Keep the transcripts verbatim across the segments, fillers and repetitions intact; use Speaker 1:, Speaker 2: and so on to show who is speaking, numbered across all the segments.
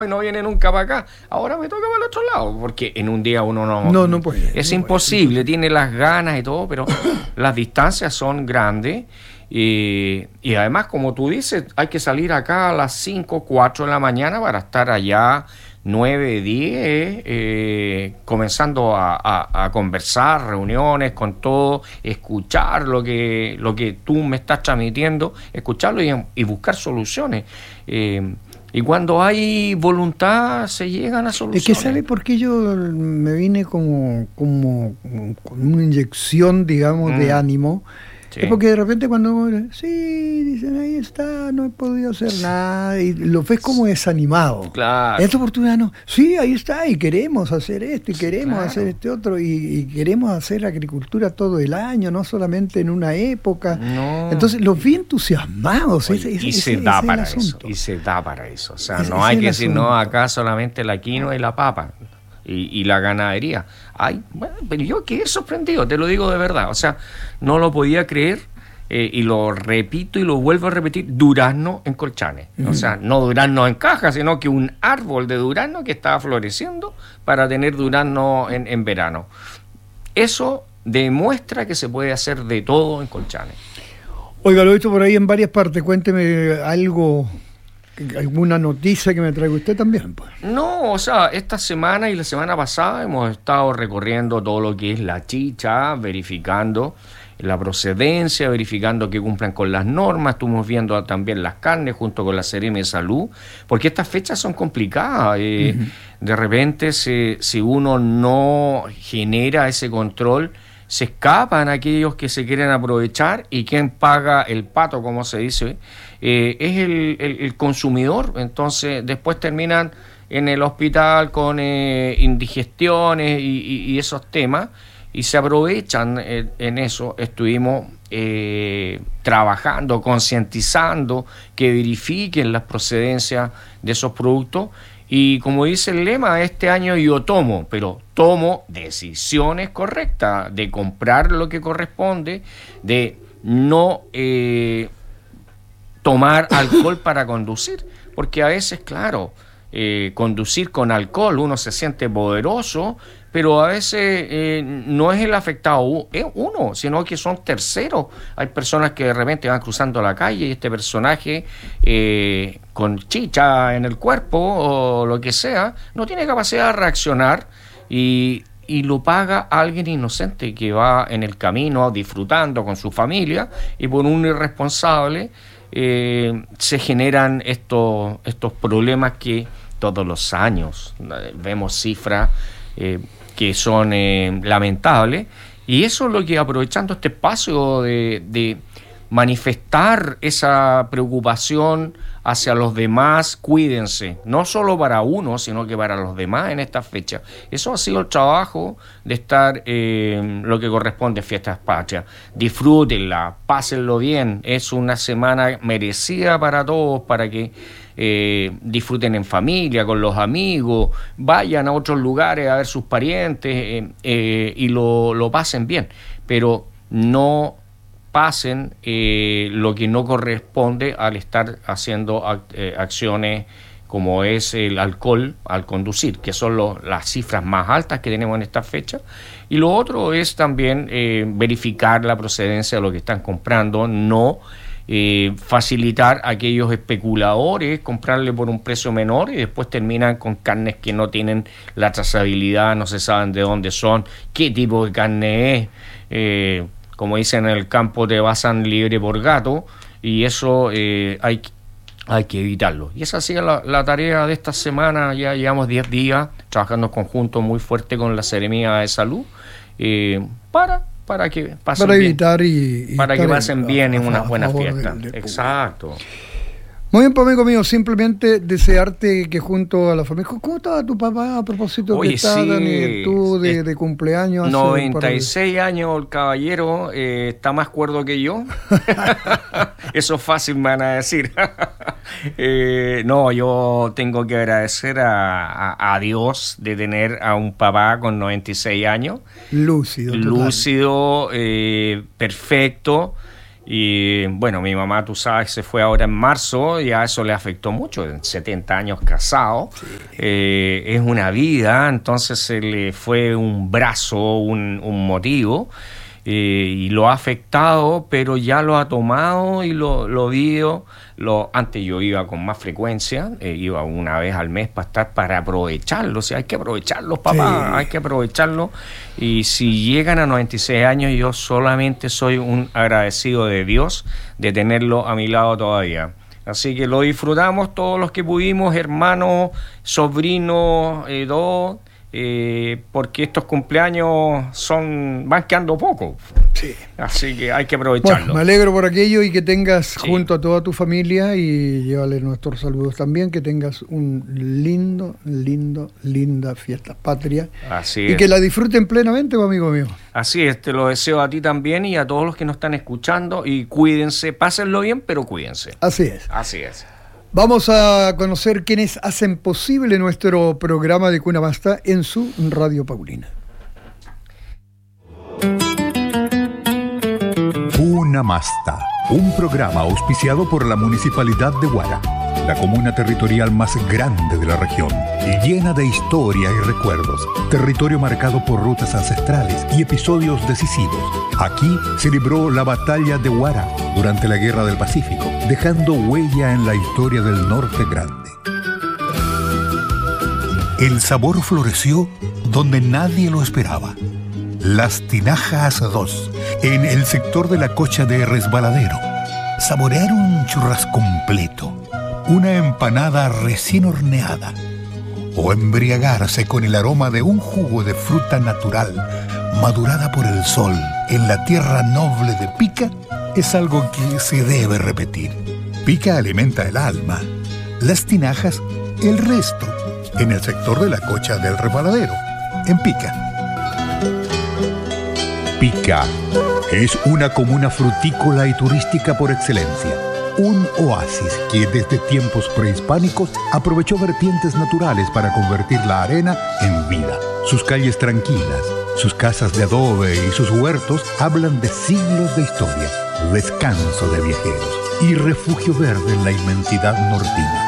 Speaker 1: no viene nunca para acá, ahora me toca para el otro lado, porque en un día uno no...
Speaker 2: No, no puede.
Speaker 1: Es
Speaker 2: no
Speaker 1: imposible,
Speaker 2: puede.
Speaker 1: tiene las ganas y todo, pero las distancias son grandes y, y además, como tú dices, hay que salir acá a las cinco, cuatro de la mañana para estar allá nueve, diez, eh, comenzando a, a, a conversar, reuniones con todo, escuchar lo que, lo que tú me estás transmitiendo, escucharlo y, y buscar soluciones. Eh, Y cuando hay voluntad, se llegan a soluciones.
Speaker 2: Es que ¿sabe por qué yo me vine como, como con una inyección, digamos, mm. de ánimo? Sí. Es porque de repente cuando, sí, dicen, ahí está, no he podido hacer nada, y lo ves como desanimado.
Speaker 1: Claro.
Speaker 2: En esta oportunidad no, sí, ahí está, y queremos hacer esto, y queremos claro. hacer este otro, y, y queremos hacer agricultura todo el año, no solamente en una época.
Speaker 1: No.
Speaker 2: Entonces los vi entusiasmados.
Speaker 1: Oye,
Speaker 2: ese,
Speaker 1: y
Speaker 2: ese,
Speaker 1: se
Speaker 2: ese,
Speaker 1: da
Speaker 2: ese
Speaker 1: para
Speaker 2: es el
Speaker 1: eso,
Speaker 2: asunto.
Speaker 1: y se da para eso. O sea,
Speaker 2: ese,
Speaker 1: no
Speaker 2: ese
Speaker 1: hay
Speaker 2: es
Speaker 1: que
Speaker 2: el
Speaker 1: decir,
Speaker 2: asunto.
Speaker 1: no, acá solamente la quinoa y la papa. Y, y la ganadería. Ay, bueno, pero yo quedé sorprendido, te lo digo de verdad. O sea, no lo podía creer. Eh, y lo repito y lo vuelvo a repetir, durazno en Colchane. Uh-huh. O sea, no durazno en caja, sino que un árbol de durazno que estaba floreciendo para tener durazno en, en verano. Eso demuestra que se puede hacer de todo en Colchane.
Speaker 2: Oiga, lo he visto por ahí en varias partes. Cuénteme algo, alguna noticia que me traiga usted también. Pues.
Speaker 1: No, o sea, esta semana y la semana pasada hemos estado recorriendo todo lo que es la chicha, verificando la procedencia, verificando que cumplan con las normas. Estuvimos viendo también las carnes junto con la Seremi de Salud, porque estas fechas son complicadas. Eh, uh-huh. De repente, si, si uno no genera ese control, se escapan aquellos que se quieren aprovechar, y quien paga el pato, como se dice, eh, es el, el, el consumidor. Entonces, después terminan en el hospital con eh, indigestiones y, y, y esos temas, y se aprovechan en, en eso. Estuvimos eh, trabajando, concientizando que verifiquen las procedencias de esos productos, y como dice el lema, este año yo tomo, pero tomo decisiones correctas, de comprar lo que corresponde, de no eh, tomar alcohol para conducir, porque a veces, claro, eh, conducir con alcohol uno se siente poderoso, pero a veces eh, no es el afectado es uno, sino que son terceros. Hay personas que de repente van cruzando la calle y este personaje eh, con chicha en el cuerpo o lo que sea, no tiene capacidad de reaccionar y, y lo paga alguien inocente que va en el camino disfrutando con su familia, y por un irresponsable eh, se generan estos, estos problemas que todos los años eh, vemos cifras eh, que son eh, lamentables, y eso es lo que, aprovechando este espacio de, de manifestar esa preocupación hacia los demás, cuídense, no solo para uno, sino que para los demás en esta fecha. Eso ha sido el trabajo de estar eh, lo que corresponde a Fiestas Patrias. Disfrútenla, pásenlo bien, es una semana merecida para todos, para que Eh, disfruten en familia, con los amigos, vayan a otros lugares a ver sus parientes eh, eh, y lo, lo pasen bien, pero no pasen eh, lo que no corresponde al estar haciendo act- eh, acciones como es el alcohol al conducir, que son lo, las cifras más altas que tenemos en esta fecha. Y lo otro es también eh, verificar la procedencia de lo que están comprando, no Eh, facilitar a aquellos especuladores, comprarle por un precio menor y después terminan con carnes que no tienen la trazabilidad, no se saben de dónde son, qué tipo de carne es, eh, como dicen en el campo, te basan libre por gato, y eso eh, hay, hay que evitarlo. Y esa ha sido la, la tarea de esta semana. Ya llevamos diez días trabajando en conjunto muy fuerte con la Seremi de Salud eh, para para que pasen
Speaker 2: para
Speaker 1: bien,
Speaker 2: evitar y, y
Speaker 1: para que pasen bien en unas buenas fiestas.
Speaker 2: Del, del
Speaker 1: Exacto.
Speaker 2: Muy bien, pues, amigo mío, simplemente desearte que junto a la familia... ¿Cómo estaba tu papá a propósito?
Speaker 1: Oye,
Speaker 2: que estaba
Speaker 1: sí,
Speaker 2: tú de, de cumpleaños? Hace
Speaker 1: noventa y seis de... años el caballero, eh, está más cuerdo que yo. Eso es fácil, me van a decir. eh, no, yo tengo que agradecer a, a, a Dios de tener a un papá con noventa y seis años.
Speaker 2: Lúcido.
Speaker 1: Lúcido, eh, perfecto. Y bueno, mi mamá, tú sabes, se fue ahora en marzo, y a eso le afectó mucho, setenta años casado, sí. eh, es una vida, entonces se le fue un brazo, un, un motivo, eh, y lo ha afectado, pero ya lo ha tomado y lo, lo vivo. Lo, antes yo iba con más frecuencia, eh, iba una vez al mes para estar, para aprovecharlo, o sea, hay que aprovecharlos, papá, sí. hay que aprovecharlo. Y si llegan a noventa y seis años, yo solamente soy un agradecido de Dios de tenerlo a mi lado todavía. Así que lo disfrutamos todos los que pudimos, hermanos, sobrinos, eh, dos, eh, porque estos cumpleaños son van quedando poco. Sí. Así que hay que aprovecharlo.
Speaker 2: Bueno, me alegro por aquello y que tengas sí. junto a toda tu familia, y llévale nuestros saludos también, que tengas un lindo, lindo, linda fiesta patria.
Speaker 1: Así
Speaker 2: y
Speaker 1: es.
Speaker 2: que la disfruten plenamente, amigo mío.
Speaker 1: Así es, te lo deseo a ti también y a todos los que nos están escuchando, y cuídense, pásenlo bien, pero cuídense.
Speaker 2: Así es.
Speaker 1: Así es.
Speaker 2: Vamos a conocer quienes hacen posible nuestro programa de Cuna Masta en su Radio Paulina.
Speaker 3: Cuna Masta, un programa auspiciado por la Municipalidad de Huara, la comuna territorial más grande de la región y llena de historia y recuerdos, territorio marcado por rutas ancestrales y episodios decisivos. Aquí se libró la batalla de Huara durante la Guerra del Pacífico, dejando huella en la historia del Norte Grande. El sabor floreció donde nadie lo esperaba. Las Tinajas dos, en el sector de la Cocha de Resbaladero. Saborear un churrasco completo, una empanada recién horneada, o embriagarse con el aroma de un jugo de fruta natural madurada por el sol en la tierra noble de Pica, es algo que se debe repetir. Pica alimenta el alma, Las Tinajas el resto, en el sector de la Cocha del Resbaladero, en Pica. Pica es una comuna frutícola y turística por excelencia. Un oasis que desde tiempos prehispánicos aprovechó vertientes naturales para convertir la arena en vida. Sus calles tranquilas, sus casas de adobe y sus huertos hablan de siglos de historia, descanso de viajeros y refugio verde en la inmensidad nortina.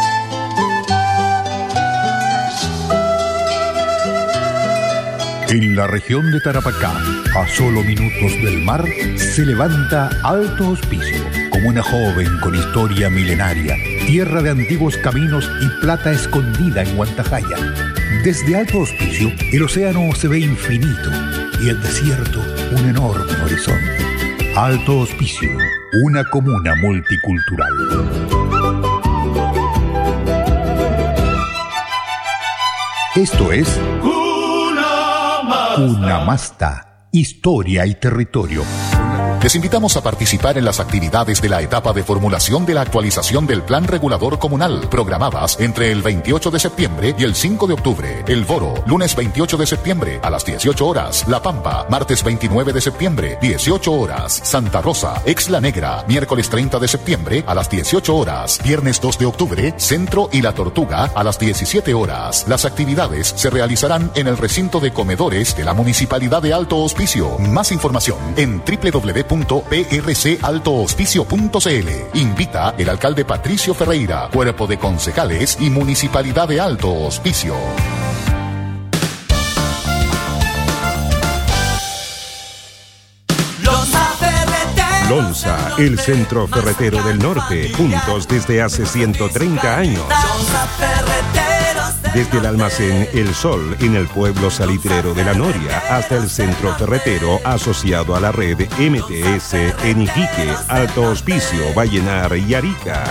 Speaker 3: En la región de Tarapacá, a solo minutos del mar, se levanta Alto Hospicio, comuna joven con historia milenaria, tierra de antiguos caminos y plata escondida en Huantajaya. Desde Alto Hospicio, el océano se ve infinito y el desierto un enorme horizonte. Alto Hospicio, una comuna multicultural. Esto es Cuna Masta, historia y territorio.
Speaker 4: Les invitamos a participar en las actividades de la etapa de formulación de la actualización del Plan Regulador Comunal, programadas entre el veintiocho de septiembre y el cinco de octubre. El Boro, lunes veintiocho de septiembre a las dieciocho horas. La Pampa, martes veintinueve de septiembre, dieciocho horas. Santa Rosa, Exla Negra, miércoles treinta de septiembre a las dieciocho horas. Viernes dos de octubre, Centro y La Tortuga a las diecisiete horas. Las actividades se realizarán en el recinto de comedores de la Municipalidad de Alto Hospicio. Más información en doble u doble u doble u punto p r c alto hospicio punto c l. Invita el alcalde Patricio Ferreira, cuerpo de concejales y Municipalidad de Alto Hospicio.
Speaker 5: Lonza, el centro ferretero del norte, juntos desde hace ciento treinta años. Desde el almacén El Sol, en el pueblo salitrero de La Noria, hasta el centro ferretero asociado a la red M T S en Iquique, Alto Hospicio, Vallenar y Arica.